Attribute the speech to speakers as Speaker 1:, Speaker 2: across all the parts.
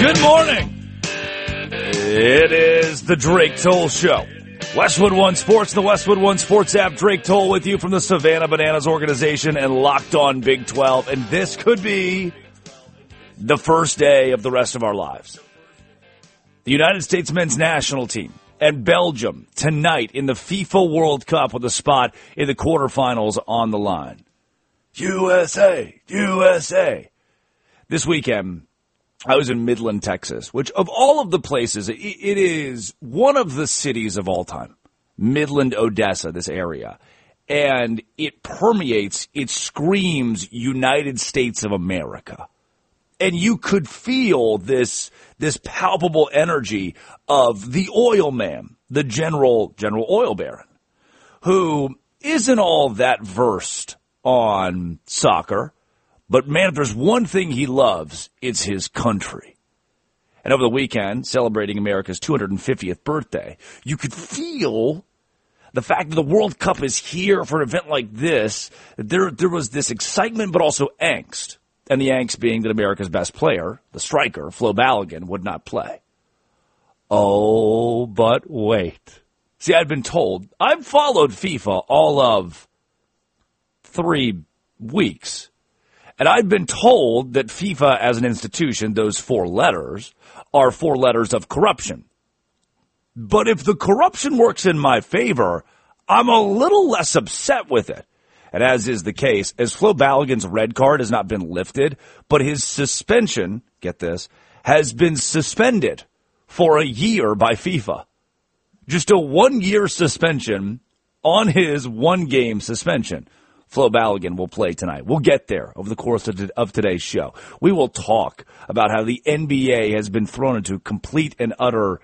Speaker 1: Good morning. It is the Drake Toll Show. Westwood One Sports, the Westwood One Sports app. Drake Toll with you from the Savannah Bananas organization and Locked On Big 12. And this could be the first day of the rest of our lives. The United States men's national team and Belgium tonight in the FIFA World Cup with a spot in the quarterfinals on the line. USA, USA. This weekend, I was in Midland, Texas, which of all of the places, it is one of the cities of all time. Midland, Odessa, this area. And it permeates, it screams United States of America. And you could feel this palpable energy of the oil man, the general oil baron, who isn't all that versed on soccer. But, man, if there's one thing he loves, it's his country. And over the weekend, celebrating America's 250th birthday, you could feel the fact that the World Cup is here for an event like this. There was this excitement but also angst. And the angst being that America's best player, the striker, Flo Balogun, would not play. Oh, but wait. See, I'd been told, I've followed FIFA all of 3 weeks. And I've been told that FIFA as an institution, those 4 letters, are 4 letters of corruption. But if the corruption works in my favor, I'm a little less upset with it. And as is the case, as Flo Balogun's red card has not been lifted, but his suspension, get this, has been suspended for a year by FIFA. Just a 1-year suspension on his 1-game suspension. Flo Balogun will play tonight. We'll get there over the course of today's show. We will talk about how the NBA has been thrown into complete and utter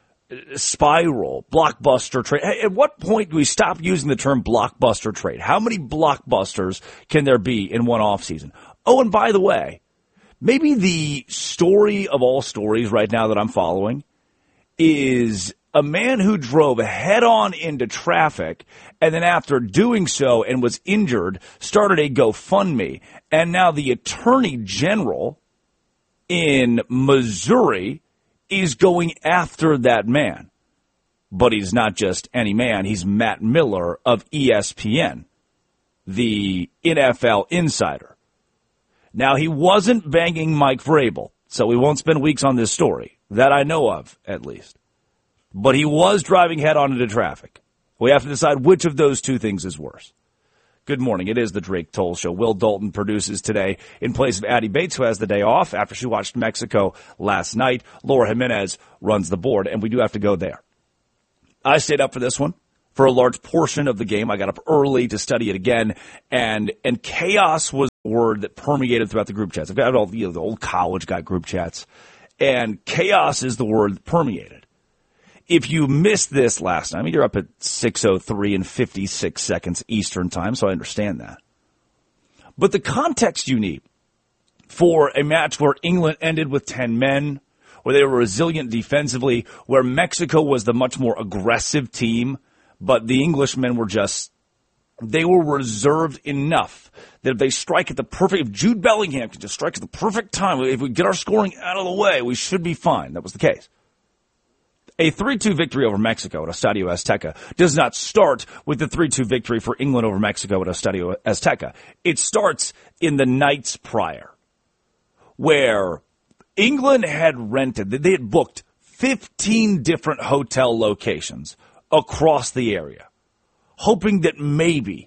Speaker 1: spiral, blockbuster trade. At what point do we stop using the term blockbuster trade? How many blockbusters can there be in one offseason? Oh, and by the way, maybe the story of all stories right now that I'm following is a man who drove head-on into traffic and then after doing so and was injured, started a GoFundMe. And now the Attorney General in Missouri is going after that man. But he's not just any man. He's Matt Miller of ESPN, the NFL insider. Now, he wasn't banging Mike Vrabel, so we won't spend weeks on this story. That I know of, at least. But he was driving head-on into traffic. We have to decide which of those two things is worse. Good morning. It is the Drake Toll Show. Will Dalton produces today in place of Addie Bates, who has the day off after she watched Mexico last night. Laura Jimenez runs the board, and we do have to go there. I stayed up for this one for a large portion of the game. I got up early to study it again, and chaos was the word that permeated throughout the group chats. I've got all the old college guy group chats, and chaos is the word that permeated. If you missed this last night, I mean, you're up at 6:03 and 56 seconds Eastern time, so I understand that. But the context you need for a match where England ended with 10 men, where they were resilient defensively, where Mexico was the much more aggressive team, but the Englishmen were they were reserved enough that if they strike at the perfect, if Jude Bellingham can just strike at the perfect time, if we get our scoring out of the way, we should be fine. That was the case. A 3-2 victory over Mexico at Estadio Azteca does not start with the 3-2 victory for England over Mexico at Estadio Azteca. It starts in the nights prior, where England had rented, they had booked 15 different hotel locations across the area, hoping that maybe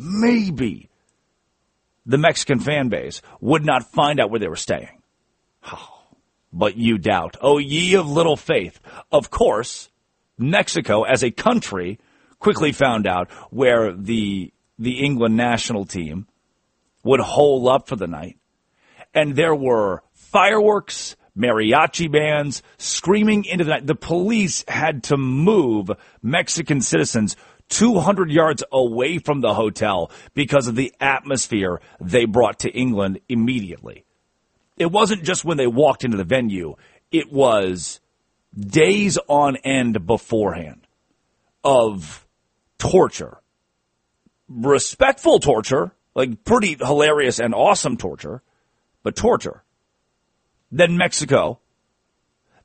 Speaker 1: the Mexican fan base would not find out where they were staying. Oh. But you doubt. Oh, ye of little faith. Of course, Mexico as a country quickly found out where the England national team would hole up for the night. And there were fireworks, mariachi bands screaming into the night. The police had to move Mexican citizens 200 yards away from the hotel because of the atmosphere they brought to England immediately. It wasn't just when they walked into the venue. It was days on end beforehand of torture. Respectful torture, like pretty hilarious and awesome torture, but torture. Then Mexico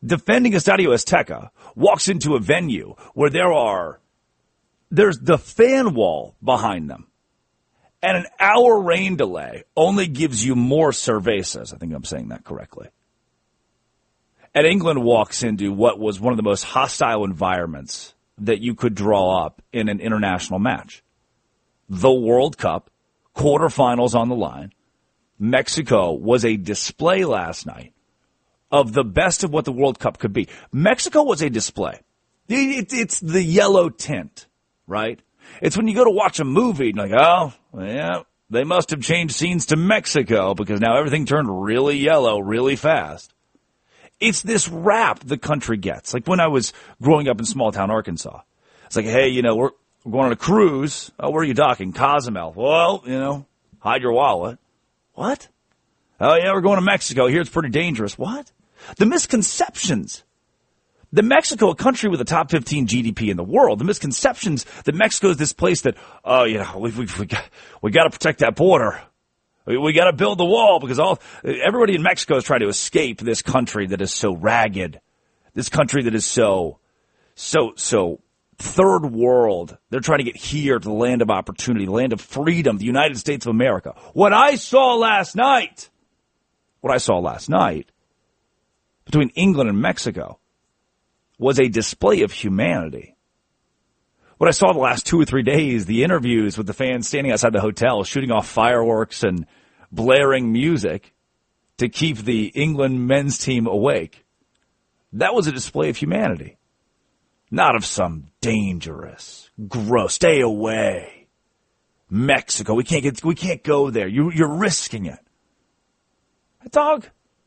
Speaker 1: defending Estadio Azteca, walks into a venue where there's the fan wall behind them. And an hour rain delay only gives you more cervezas. I think I'm saying that correctly. And England walks into what was one of the most hostile environments that you could draw up in an international match. The World Cup, quarterfinals on the line. Mexico was a display last night of the best of what the World Cup could be. Mexico was a display. It's the yellow tint, right? It's when you go to watch a movie and like, oh, yeah, they must have changed scenes to Mexico because now everything turned really yellow really fast. It's this rap the country gets. Like when I was growing up in small town Arkansas. It's like, hey, we're going on a cruise. Oh, where are you docking? Cozumel. Well, hide your wallet. What? Oh, yeah, we're going to Mexico. Here it's pretty dangerous. What? The misconceptions. The Mexico, a country with a top 15 GDP in the world, the misconceptions that Mexico is this place that, we got to protect that border. We got to build the wall because everybody in Mexico is trying to escape this country that is so ragged, this country that is so third world. They're trying to get here to the land of opportunity, the land of freedom, the United States of America. What I saw last night between England and Mexico was a display of humanity. What I saw the last 2 or 3 days, the interviews with the fans standing outside the hotel, shooting off fireworks and blaring music to keep the England men's team awake. That was a display of humanity. Not of some dangerous, gross, stay away. Mexico, we can't go there. You're risking it. Dog.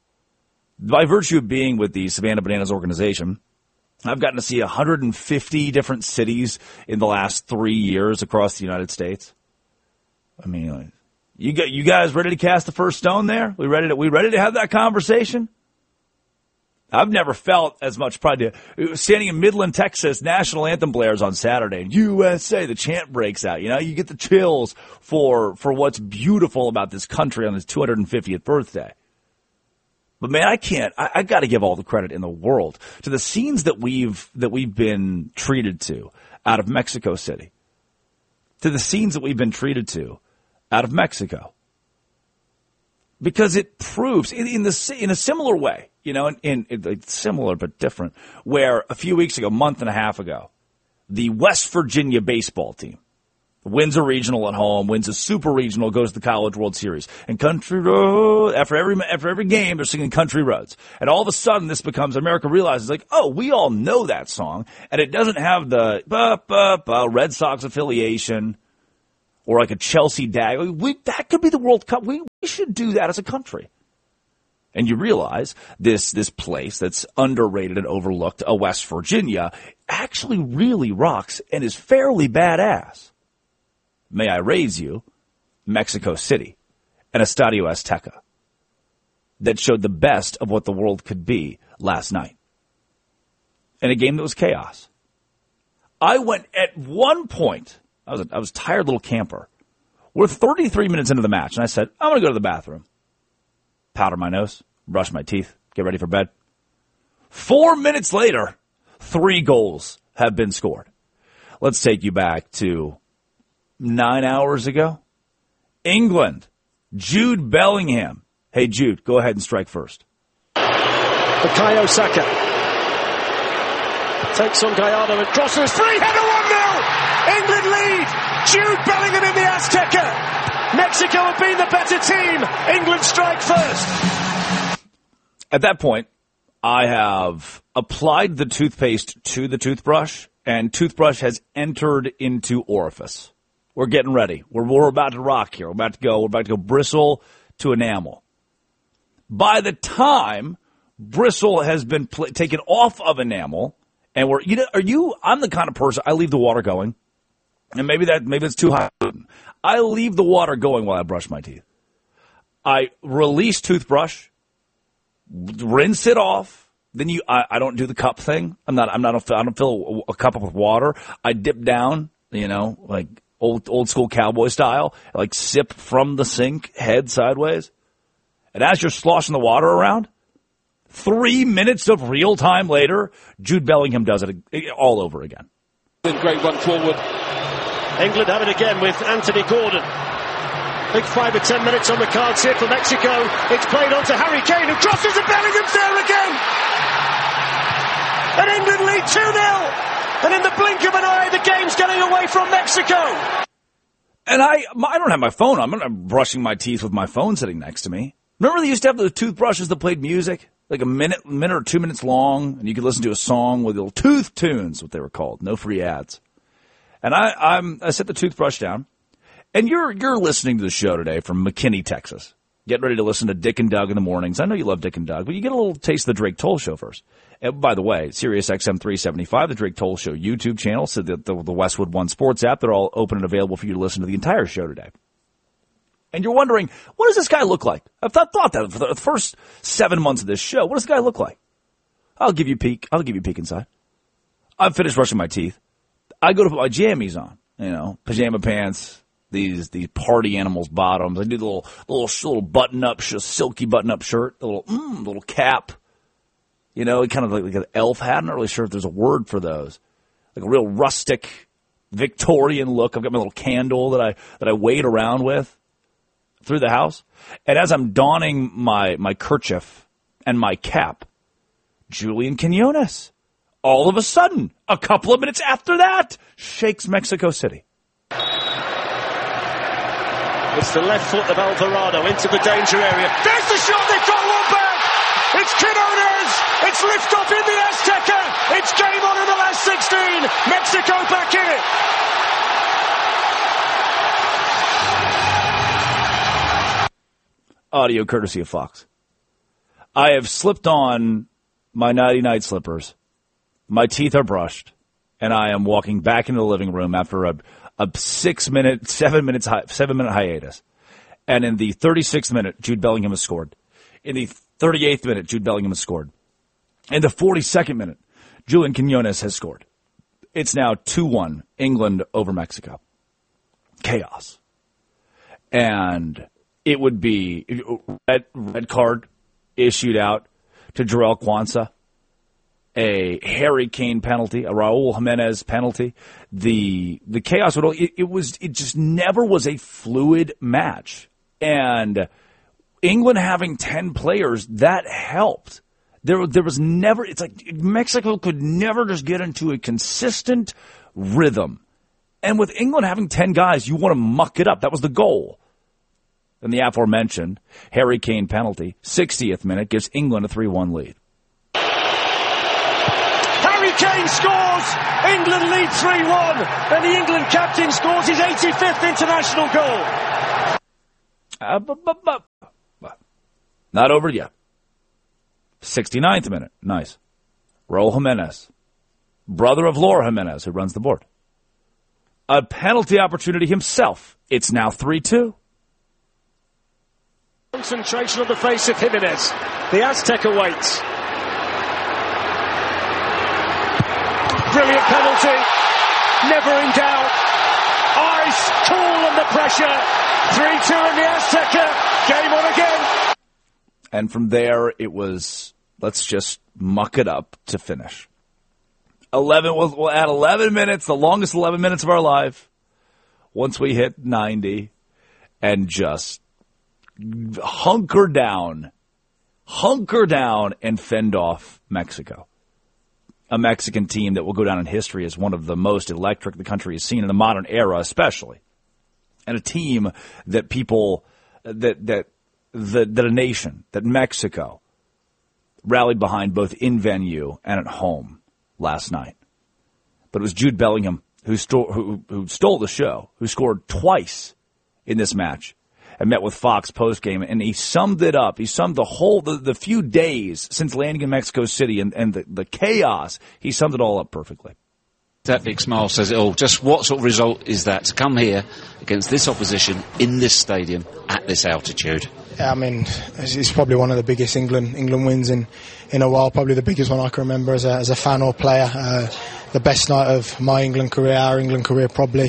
Speaker 1: By virtue of being with the Savannah Bananas organization, I've gotten to see 150 different cities in the last 3 years across the United States. I mean, you guys ready to cast the first stone there? We ready to have that conversation? I've never felt as much pride. Standing in Midland, Texas, national anthem blares on Saturday. USA, the chant breaks out. You get the chills for what's beautiful about this country on its 250th birthday. But man, I got to give all the credit in the world to the scenes that we've been treated to out of Mexico City. To the scenes that we've been treated to out of Mexico. Because it proves in a similar way, similar but different, where a few weeks ago, month and a half ago, the West Virginia baseball team wins a regional at home, wins a super regional, goes to the College World Series. And Country Road, after every game, they're singing Country Roads. And all of a sudden, this becomes, America realizes, like, oh, we all know that song. And it doesn't have the Red Sox affiliation or like a Chelsea dag. That could be the World Cup. We should do that as a country. And you realize this place that's underrated and overlooked, West Virginia, actually really rocks and is fairly badass. May I raise you, Mexico City, and Estadio Azteca, that showed the best of what the world could be last night. In a game that was chaos. I went at one point, I was a tired little camper. We're 33 minutes into the match, and I said, I'm going to go to the bathroom. Powder my nose, brush my teeth, get ready for bed. 4 minutes later, 3 goals have been scored. Let's take you back to 9 hours ago. England, Jude Bellingham. Hey, Jude, go ahead and strike first.
Speaker 2: Bukayo Saka takes on Gallardo and crosses. Free header 1-0. England lead. Jude Bellingham in the Azteca. Mexico have been the better team. England strike first.
Speaker 1: At that point, I have applied the toothpaste to the toothbrush, and toothbrush has entered into orifice. We're getting ready. We're about to rock here. We're about to go bristle to enamel. By the time bristle has been taken off of enamel, and I'm the kind of person, I leave the water going. And maybe it's too hot. I leave the water going while I brush my teeth. I release toothbrush, rinse it off. Then I don't do the cup thing. I don't fill a cup up with water. I dip down, like old school cowboy style, like sip from the sink, head sideways. And as you're sloshing the water around, 3 minutes of real time later, Jude Bellingham does it all over again.
Speaker 2: Great run forward. England have it again with Anthony Gordon. Big 5 or 10 minutes on the cards here for Mexico. It's played on to Harry Kane, who crosses, and Bellingham's there again. And England lead 2-0. And in the blink of an eye, the game's getting away from Mexico.
Speaker 1: And I don't have my phone. I'm brushing my teeth with my phone sitting next to me. Remember they used to have the toothbrushes that played music? Like a minute or 2 minutes long, and you could listen to a song with little tooth tunes, what they were called. No free ads. And I set the toothbrush down, and you're listening to the show today from McKinney, Texas. Get ready to listen to Dick and Doug in the mornings. I know you love Dick and Doug, but you get a little taste of the Drake Toll Show first. And by the way, Sirius XM 375, the Drake Toll Show YouTube channel, so the Westwood One Sports app, they're all open and available for you to listen to the entire show today. And you're wondering, what does this guy look like? I've thought that for the first 7 months of this show. What does the guy look like? I'll give you a peek. inside. I've finished brushing my teeth. I go to put my jammies on, pajama pants, these party animals bottoms. I do the little button-up, silky button-up shirt, the little cap. Kind of like an elf hat. I'm not really sure if there's a word for those. Like a real rustic Victorian look. I've got my little candle that I wade around with through the house. And as I'm donning my kerchief and my cap, Julian Quinones, all of a sudden, a couple of minutes after that, shakes Mexico City.
Speaker 2: It's the left foot of Alvarado into the danger area. There's the shot, they've got one back! It's Quinones! It's liftoff in the Azteca! It's game on in the last 16! Mexico back in it!
Speaker 1: Audio courtesy of Fox. I have slipped on my nighty-night slippers. My teeth are brushed, and I am walking back into the living room after a 7 minute hiatus. And in the 36th minute, Jude Bellingham has scored. In the 38th minute, Jude Bellingham has scored. In the 42nd minute, Julian Quinones has scored. It's now 2-1, England over Mexico. Chaos. And it would be red card issued out to Jarrell Quansah, a Harry Kane penalty, a Raul Jimenez penalty. The chaos it just never was a fluid match. And England having 10 players, that helped. There was never, it's like Mexico could never just get into a consistent rhythm. And with England having 10 guys, you want to muck it up. That was the goal. And the aforementioned Harry Kane penalty, 60th minute, gives England a 3-1 lead.
Speaker 2: Harry Kane scores! England lead 3-1, and the England captain scores his 85th international goal.
Speaker 1: Not over yet. 69th minute, nice. Raul Jimenez, brother of Laura Jimenez, who runs the board. A penalty opportunity himself. It's now 3-2.
Speaker 2: Concentration on the face of Jimenez. The Azteca waits. Brilliant penalty. Never in doubt. Ice cool under pressure. 3-2 in the Azteca. Game on again.
Speaker 1: And from there, it was, let's just muck it up to finish. We'll add 11 minutes, the longest 11 minutes of our life, once we hit 90, and just hunker down and fend off Mexico. A Mexican team that will go down in history as one of the most electric the country has seen in the modern era, especially. And a team that people, that a nation, that Mexico rallied behind both in venue and at home last night. But it was Jude Bellingham who stole the show, who scored twice in this match. I met with Fox postgame, and he summed it up. He summed the few days since landing in Mexico City and the chaos. He summed it all up perfectly.
Speaker 3: That big smile says it all. Just what sort of result is that to come here against this opposition in this stadium at this altitude?
Speaker 4: I mean, it's probably one of the biggest England wins in a while. Probably the biggest one I can remember as a fan or player. The best night of my England career, our England career, probably.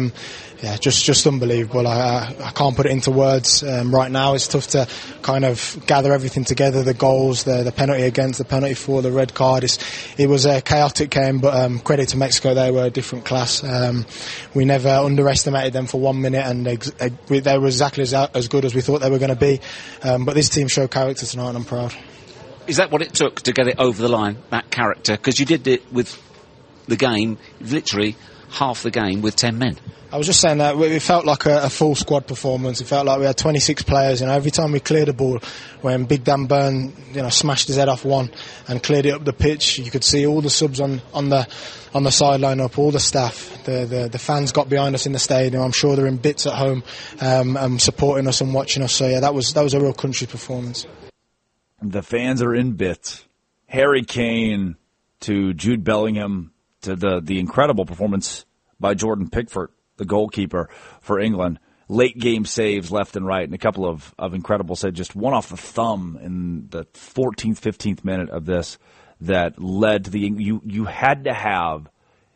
Speaker 4: Just unbelievable. I can't put it into words right now. It's tough to kind of gather everything together. The goals, the penalty against, the penalty for, the red card. It was a chaotic game, but credit to Mexico. They were a different class. We never underestimated them for 1 minute, and they were exactly as good as we thought they were going to be. But this team showed character tonight, and I'm proud.
Speaker 3: Is that what it took to get it over the line, that character? Because you did it with the game, literally half the game with 10 men.
Speaker 4: I was just saying that it felt like a full squad performance. It felt like we had 26 players. Every time we cleared the ball, when Big Dan Burn, smashed his head off one and cleared it up the pitch, you could see all the subs on the sideline up, all the staff. The fans got behind us in the stadium. I'm sure they're in bits at home, supporting us and watching us. So yeah, that was a real country performance.
Speaker 1: The fans are in bits. Harry Kane to Jude Bellingham to the incredible performance by Jordan Pickford, the goalkeeper for England. Late game saves left and right, and a couple of incredible saves, just one off the thumb in the 14th, 15th minute of this that led to you had to have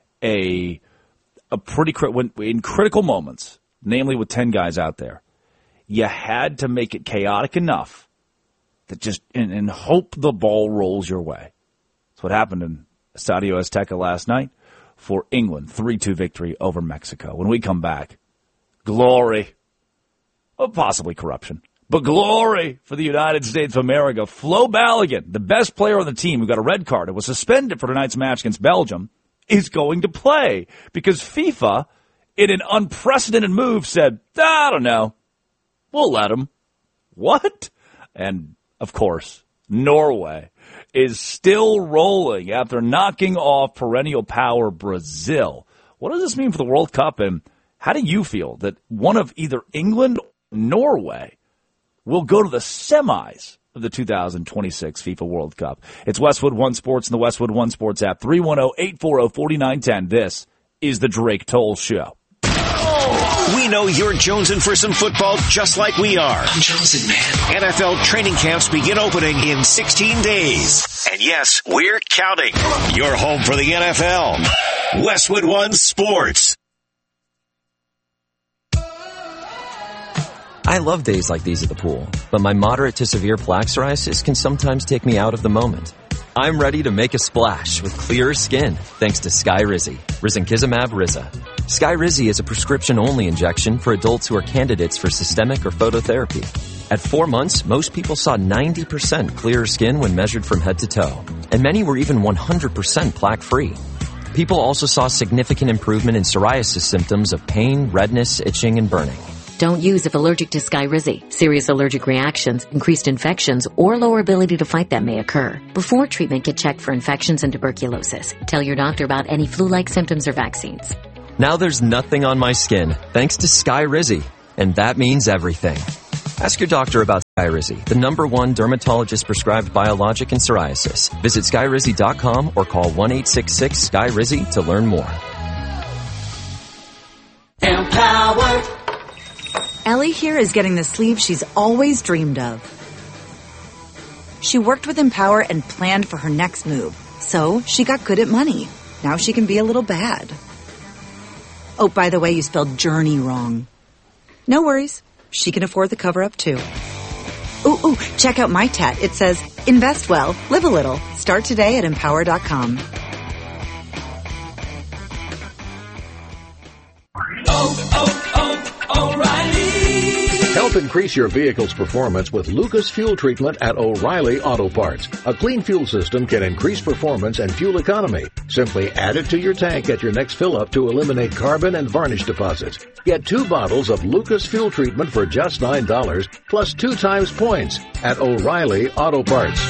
Speaker 1: a pretty in critical moments, namely with 10 guys out there, you had to make it chaotic enough that just and hope the ball rolls your way. That's what happened in Estadio Azteca last night for England, 3-2 victory over Mexico. When we come back, glory, or possibly corruption, but glory for the United States of America. Flo Balogun, the best player on the team who got a red card and was suspended for tonight's match against Belgium, is going to play because FIFA, in an unprecedented move, said, I don't know, we'll let him. What? And, of course, Norway is still rolling after knocking off perennial power Brazil. What does this mean for the World Cup, and how do you feel that one of either England or Norway will go to the semis of the 2026 FIFA World Cup? It's Westwood One Sports and the Westwood One Sports app, 310-840-4910. This is the Drake Toll Show.
Speaker 2: We know you're jonesing for some football just like we are.
Speaker 5: I'm jonesing, man.
Speaker 2: NFL training camps begin opening in 16 days. And yes, we're counting. You're home for the NFL. Westwood One Sports.
Speaker 6: I love days like these at the pool, but my moderate to severe plaque psoriasis can sometimes take me out of the moment. I'm ready to make a splash with clearer skin thanks to Skyrizi, Risankizumab Riza. Skyrizi is a prescription-only injection for adults who are candidates for systemic or phototherapy. At 4 months, most people saw 90% clearer skin when measured from head to toe, and many were even 100% plaque-free. People also saw significant improvement in psoriasis symptoms of pain, redness, itching, and burning.
Speaker 7: Don't use if allergic to Skyrizi. Serious allergic reactions, increased infections, or lower ability to fight them may occur. Before treatment, get checked for infections and tuberculosis. Tell your doctor about any flu-like symptoms or vaccines.
Speaker 6: Now there's nothing on my skin thanks to Skyrizi, and that means everything. Ask your doctor about Skyrizi, the #1 dermatologist-prescribed biologic in psoriasis. Visit Skyrizi.com or call 1-866-SKYRIZI to learn more.
Speaker 8: Empowered. Ellie here is getting the sleeve she's always dreamed of. She worked with Empower and planned for her next move, so she got good at money. Now she can be a little bad. Oh, by the way, you spelled journey wrong. No worries. She can afford the cover-up, too. Ooh, check out my tat. It says, invest well, live a little. Start today at Empower.com.
Speaker 5: O'Reilly.
Speaker 9: Help increase your vehicle's performance with Lucas Fuel Treatment at O'Reilly Auto Parts. A clean fuel system can increase performance and fuel economy. Simply add it to your tank at your next fill-up to eliminate carbon and varnish deposits. Get 2 bottles of Lucas Fuel Treatment for just $9, plus 2 times points at O'Reilly Auto Parts.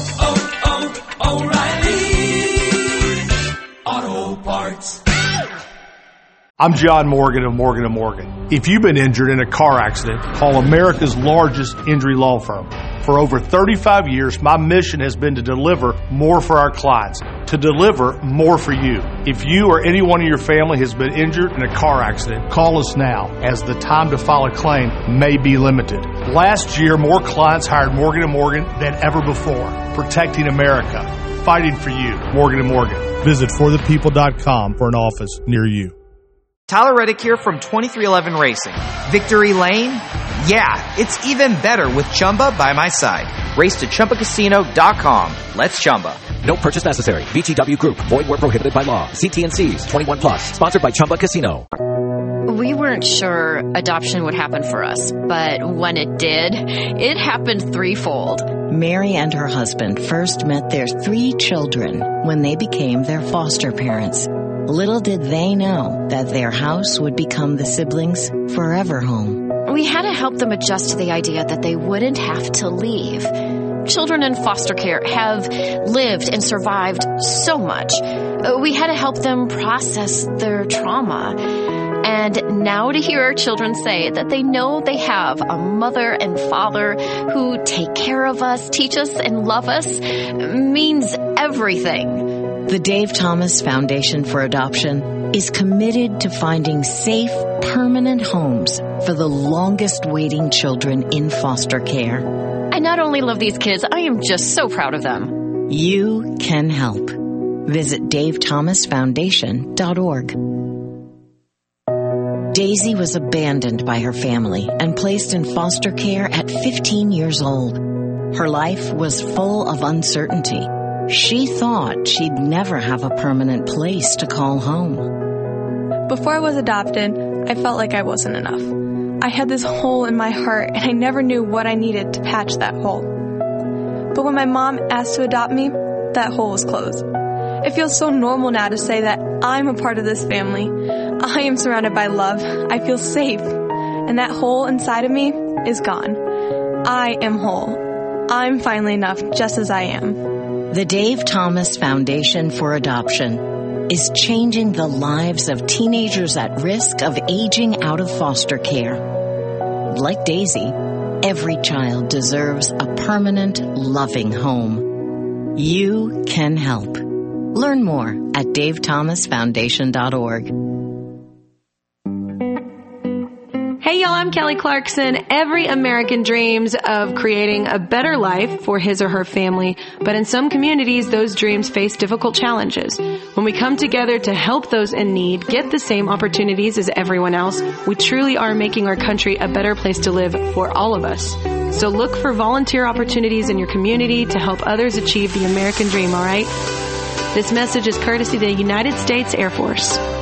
Speaker 5: O'Reilly Auto Parts.
Speaker 10: I'm John Morgan of Morgan & Morgan. If you've been injured in a car accident, call America's largest injury law firm. For over 35 years, my mission has been to deliver more for our clients, to deliver more for you. If you or anyone in your family has been injured in a car accident, call us now, as the time to file a claim may be limited. Last year, more clients hired Morgan & Morgan than ever before, protecting America, fighting for you. Morgan & Morgan. Visit forthepeople.com for an office near you.
Speaker 11: Tyler Reddick here from 2311 Racing. Victory Lane? Yeah, it's even better with Chumba by my side. Race to ChumbaCasino.com. Let's Chumba.
Speaker 12: No purchase necessary. VGW Group. Void where prohibited by law. See T&Cs. 21 plus. Sponsored by Chumba Casino.
Speaker 13: We weren't sure adoption would happen for us, but when it did, it happened threefold.
Speaker 14: Mary and her husband first met their 3 children when they became their foster parents. Little did they know that their house would become the siblings' forever home.
Speaker 13: We had to help them adjust to the idea that they wouldn't have to leave. Children in foster care have lived and survived so much. We had to help them process their trauma. And now to hear our children say that they know they have a mother and father who take care of us, teach us, and love us means everything.
Speaker 14: The Dave Thomas Foundation for Adoption is committed to finding safe, permanent homes for the longest waiting children in foster care.
Speaker 13: I not only love these kids, I am just so proud of them.
Speaker 14: You can help. Visit DaveThomasFoundation.org. Daisy was abandoned by her family and placed in foster care at 15 years old. Her life was full of uncertainty. She thought she'd never have a permanent place to call home.
Speaker 15: Before I was adopted, I felt like I wasn't enough. I had this hole in my heart, and I never knew what I needed to patch that hole. But when my mom asked to adopt me, that hole was closed. It feels so normal now to say that I'm a part of this family. I am surrounded by love. I feel safe. And that hole inside of me is gone. I am whole. I'm finally enough just as I am.
Speaker 14: The Dave Thomas Foundation for Adoption is changing the lives of teenagers at risk of aging out of foster care. Like Daisy, every child deserves a permanent, loving home. You can help. Learn more at DaveThomasFoundation.org.
Speaker 16: Hey y'all, I'm Kelly Clarkson. Every American dreams of creating a better life for his or her family, but in some communities, those dreams face difficult challenges. When we come together to help those in need get the same opportunities as everyone else, we truly are making our country a better place to live for all of us. So look for volunteer opportunities in your community to help others achieve the American dream, all right? This message is courtesy of the United States Air Force.